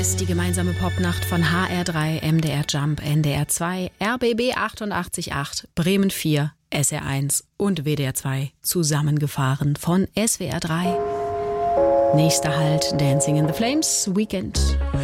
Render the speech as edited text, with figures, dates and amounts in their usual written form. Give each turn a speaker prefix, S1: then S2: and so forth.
S1: Ist die gemeinsame Popnacht von HR3, MDR Jump, NDR 2, RBB 88.8, Bremen 4, SR1 und WDR 2 zusammengefahren von SWR 3. Nächster Halt Dancing in the Flames, Weekend.